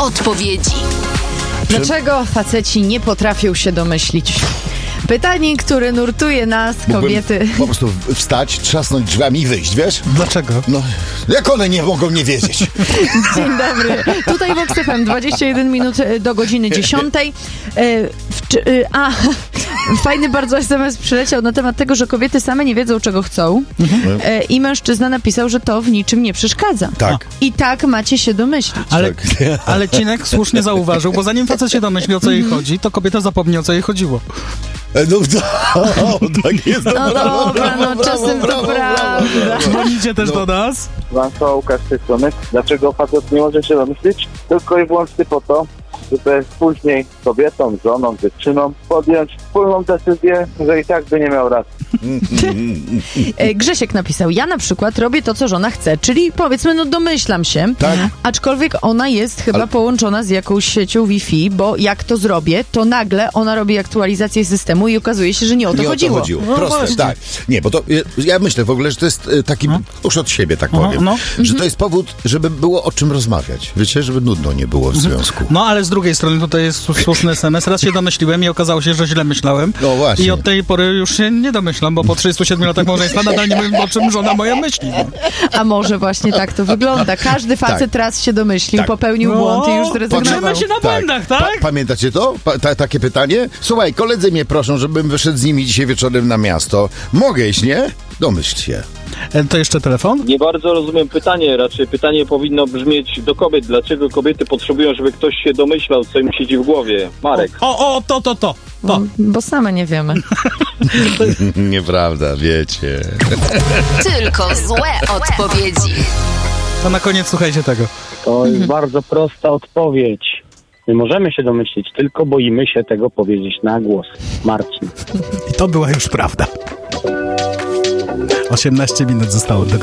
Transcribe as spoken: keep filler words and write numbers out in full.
odpowiedzi. Dlaczego faceci nie potrafią się domyślić? Pytanie, które nurtuje nas, kobiety. Mógłbym po prostu wstać, trzasnąć drzwiami i wyjść, wiesz? Dlaczego? No, jak one nie mogą nie wiedzieć? Dzień dobry. Tutaj Vox F M, dwadzieścia jeden minut do godziny dziesiątej. A, fajny bardzo es em es przyleciał na temat tego, że kobiety same nie wiedzą, czego chcą. Mhm. I mężczyzna napisał, że to w niczym nie przeszkadza. Tak. I tak macie się domyślić. Ale, Tak. ale Cinek słusznie zauważył, bo zanim facet się domyśli, o co jej chodzi, to kobieta zapomni, o co jej chodziło. No, no tak jest. No dobra, no czasem to prawda. Dzwonicie też do nas? Łącza Łukasz z tej strony. Dlaczego facet nie może się domyślić? Tylko i wyłącznie po to, żeby później kobietą, żoną, dziewczyną podjąć wspólną decyzję, że i tak by nie miał racji. Grzesiek napisał, ja na przykład robię to, co żona chce, czyli powiedzmy, no domyślam się, Tak. aczkolwiek ona jest chyba Ale... połączona z jakąś siecią Wi-Fi, bo jak to zrobię, to nagle ona robi aktualizację systemu i okazuje się, że nie o to nie chodziło. O to chodziło. No Proste, właśnie. tak. Nie, bo to ja myślę w ogóle, że to jest taki, no. już od siebie tak Aha, powiem, no. że to jest powód, żeby było o czym rozmawiać. Wiecie, żeby nudno nie było w związku. No ale z drugiej strony tutaj jest słuszny es em es. Raz się domyśliłem i okazało się, że źle myślałem. No właśnie. I od tej pory już się nie domyślam, bo po trzydziestu siedmiu latach małżeństwa nadal nie wiem, o czym żona moja myśli. No. A może właśnie tak to wygląda. Każdy facet Tak. raz się domyślił, Tak. popełnił No, błąd i już zrezygnował. Uczymy się na błędach, tak? Pa- pamiętacie to? Pa- ta- takie pytanie? Słuchaj, koledzy mnie proszą, żebym wyszedł z nimi dzisiaj wieczorem na miasto. Mogę iść, nie? Domyśl się. E, To jeszcze telefon? Nie bardzo rozumiem pytanie, raczej pytanie powinno brzmieć do kobiet. Dlaczego kobiety potrzebują, żeby ktoś się domyślał, co im siedzi w głowie? Marek. O, o, to, to, to. to. Bo same nie wiemy. Nieprawda, wiecie. Tylko złe odpowiedzi. To na koniec słuchajcie tego. To jest bardzo prosta odpowiedź. Nie możemy się domyślić, tylko boimy się tego powiedzieć na głos. Marcin. I to była już prawda. osiemnaście minut zostało do